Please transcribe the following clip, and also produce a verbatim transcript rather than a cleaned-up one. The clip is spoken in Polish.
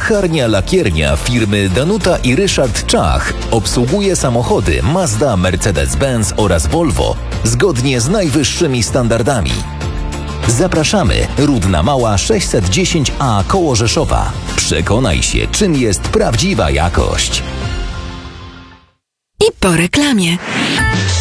Macharnia Lakiernia firmy Danuta i Ryszard Czach obsługuje samochody Mazda, Mercedes-Benz oraz Volvo zgodnie z najwyższymi standardami. Zapraszamy, Rudna Mała sześćset dziesięć A koło Rzeszowa. Przekonaj się, czym jest prawdziwa jakość. I po reklamie.